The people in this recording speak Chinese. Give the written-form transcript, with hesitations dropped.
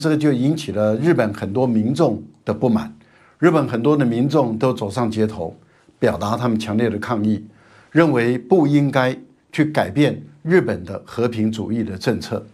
这个就引起了日本很多民众的不满。日本很多的民众都走上街头，表达他们强烈的抗议，认为不应该去改变日本的和平主义的政策。